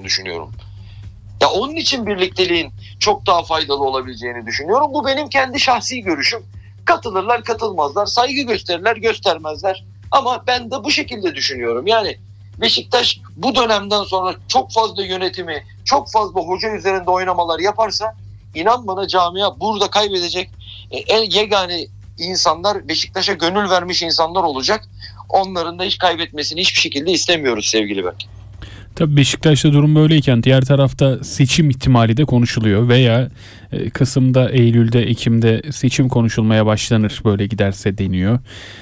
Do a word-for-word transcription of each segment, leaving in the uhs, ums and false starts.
olduğunu düşünüyorum. Ya onun için birlikteliğin çok daha faydalı olabileceğini düşünüyorum. Bu benim kendi şahsi görüşüm. Katılırlar, katılmazlar, saygı gösterirler, göstermezler. Ama ben de bu şekilde düşünüyorum. Yani Beşiktaş bu dönemden sonra çok fazla yönetimi, çok fazla hoca üzerinde oynamalar yaparsa inan bana camia burada kaybedecek en yegane insanlar Beşiktaş'a gönül vermiş insanlar olacak. Onların da hiç kaybetmesini hiçbir şekilde istemiyoruz sevgili Berk. Tabii Beşiktaş'ta durum böyleyken diğer tarafta seçim ihtimali de konuşuluyor veya Kasım'da, Eylül'de, Ekim'de seçim konuşulmaya başlanır böyle giderse deniyor.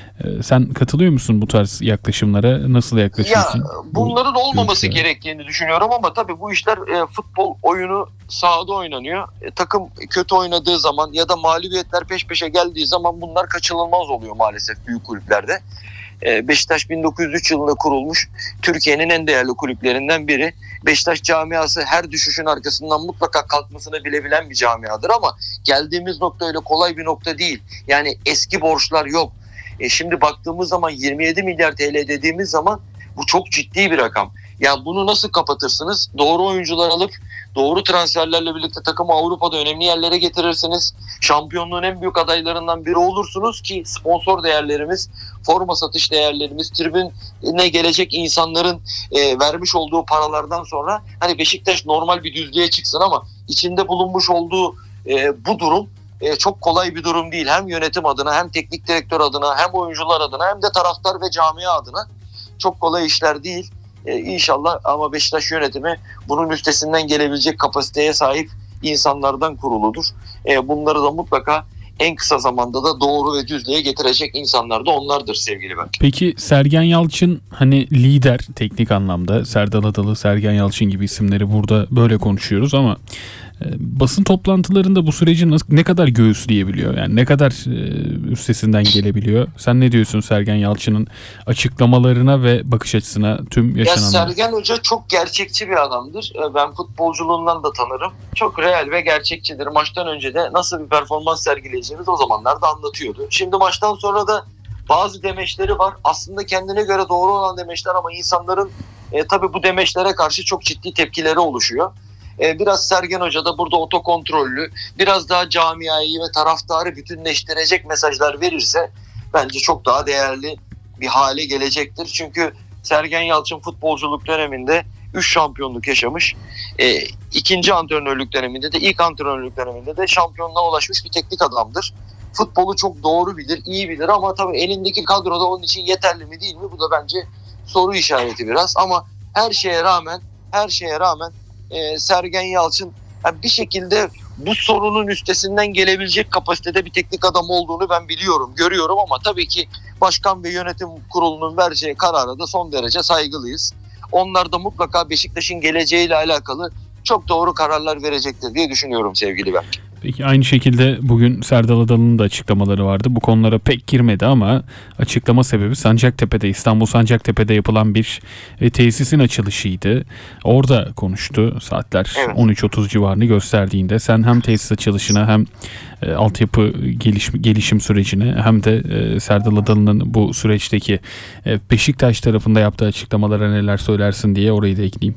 Sen katılıyor musun bu tarz yaklaşımlara? Nasıl yaklaşıyorsun? Ya bunların olmaması görüşlere gerektiğini düşünüyorum ama tabii bu işler e, futbol oyunu sahada oynanıyor. E, takım kötü oynadığı zaman ya da mağlubiyetler peş peşe geldiği zaman bunlar kaçınılmaz oluyor maalesef büyük kulüplerde. E, Beşiktaş bin dokuz yüz üç yılında kurulmuş Türkiye'nin en değerli kulüplerinden biri. Beşiktaş camiası her düşüşün arkasından mutlaka kalkmasını bilebilen bir camiadır ama geldiğimiz nokta öyle kolay bir nokta değil. Yani eski borçlar yok. E şimdi baktığımız zaman yirmi yedi milyar T L dediğimiz zaman bu çok ciddi bir rakam. Ya bunu nasıl kapatırsınız? Doğru oyuncular alıp doğru transferlerle birlikte takımı Avrupa'da önemli yerlere getirirsiniz. Şampiyonluğun en büyük adaylarından biri olursunuz ki sponsor değerlerimiz, forma satış değerlerimiz, tribüne gelecek insanların e, vermiş olduğu paralardan sonra hani Beşiktaş normal bir düzlüğe çıksın ama içinde bulunmuş olduğu e, bu durum e, çok kolay bir durum değil. Hem yönetim adına hem teknik direktör adına hem oyuncular adına hem de taraftar ve camia adına çok kolay işler değil. Ee, inşallah ama Beşiktaş yönetimi bunun üstesinden gelebilecek kapasiteye sahip insanlardan kuruludur. Ee, bunları da mutlaka en kısa zamanda da doğru ve düzlüğe getirecek insanlar da onlardır sevgili Berk. Peki Sergen Yalçın hani lider teknik anlamda, Serdal Adalı, Sergen Yalçın gibi isimleri burada böyle konuşuyoruz ama e, basın toplantılarında bu süreci nasıl, ne kadar göğüsleyebiliyor? Yani ne kadar e, üstesinden gelebiliyor? Sen ne diyorsun Sergen Yalçın'ın açıklamalarına ve bakış açısına tüm yaşananlara? Ya Sergen Hoca çok gerçekçi bir adamdır. Ben futbolculuğundan da tanırım. Çok real ve gerçekçidir. Maçtan önce de nasıl bir performans sergileyeceğimizi o zamanlarda anlatıyordu. Şimdi maçtan sonra da bazı demeçleri var. Aslında kendine göre doğru olan demeçler ama insanların e, tabii bu demeçlere karşı çok ciddi tepkileri oluşuyor. E, biraz Sergen Hoca da burada otokontrollü, biraz daha camiayı ve taraftarı bütünleştirecek mesajlar verirse bence çok daha değerli bir hale gelecektir. Çünkü Sergen Yalçın futbolculuk döneminde üç şampiyonluk yaşamış. E, ikinci antrenörlük döneminde de ilk antrenörlük döneminde de şampiyonluğa ulaşmış bir teknik adamdır. Futbolu çok doğru bilir, iyi bilir ama tabii elindeki kadroda onun için yeterli mi değil mi? Bu da bence soru işareti biraz ama her şeye rağmen her şeye rağmen e, Sergen Yalçın yani bir şekilde bu sorunun üstesinden gelebilecek kapasitede bir teknik adam olduğunu ben biliyorum, görüyorum ama tabii ki başkan ve yönetim kurulunun vereceği karara da son derece saygılıyız. Onlar da mutlaka Beşiktaş'ın geleceğiyle alakalı çok doğru kararlar verecektir diye düşünüyorum sevgili Berk. Peki aynı şekilde bugün Serdal Adalı'nın da açıklamaları vardı. Bu konulara pek girmedi ama açıklama sebebi Sancaktepe'de, İstanbul Sancaktepe'de yapılan bir e, tesisin açılışıydı. Orada konuştu saatler evet. on üç otuz civarını gösterdiğinde. Sen hem tesis açılışına hem e, altyapı gelişim, gelişim sürecine hem de e, Serdal Adalı'nın bu süreçteki e, Beşiktaş tarafında yaptığı açıklamalara neler söylersin diye orayı da ekleyeyim.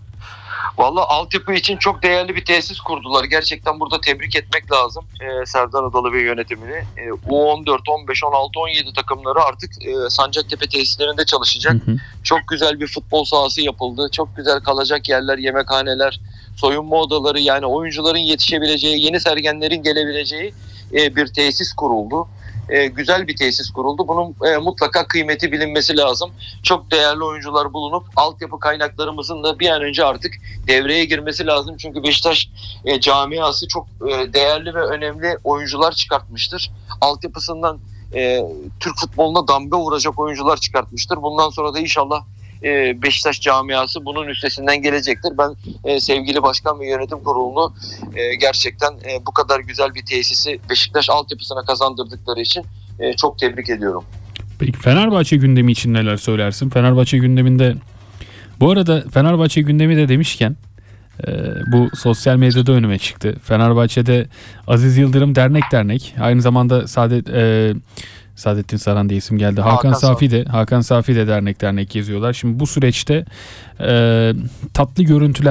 Vallahi altyapı için çok değerli bir tesis kurdular. Gerçekten burada tebrik etmek lazım ee, Serdar Adalı ve yönetimini. Ee, U on dört, on beş, on altı, on yedi takımları artık e, Sancaktepe tesislerinde çalışacak. Hı hı. Çok güzel bir futbol sahası yapıldı. Çok güzel kalacak yerler, yemekhaneler, soyunma odaları yani oyuncuların yetişebileceği, yeni sergenlerin gelebileceği e, bir tesis kuruldu. E, güzel bir tesis kuruldu. Bunun e, mutlaka kıymeti bilinmesi lazım. Çok değerli oyuncular bulunup altyapı kaynaklarımızın da bir an önce artık devreye girmesi lazım. Çünkü Beşiktaş e, camiası çok e, değerli ve önemli oyuncular çıkartmıştır. Altyapısından e, Türk futboluna damga vuracak oyuncular çıkartmıştır. Bundan sonra da inşallah e, Beşiktaş camiası bunun üstesinden gelecektir. Ben e, sevgili başkan ve yönetim kurulunu e, gerçekten e, bu kadar güzel bir tesisi Beşiktaş altyapısına kazandırdıkları için e, çok tebrik ediyorum. Peki Fenerbahçe gündemi için neler söylersin? Fenerbahçe gündeminde bu arada Fenerbahçe gündemi de demişken e, bu sosyal medyada önüme çıktı. Fenerbahçe'de Aziz Yıldırım dernek dernek aynı zamanda Saadet e, Saadettin Saran diye isim geldi. Hakan, Hakan Safi de Hakan Safi de dernek dernek geziyorlar. Şimdi bu süreçte e, tatlı görüntüler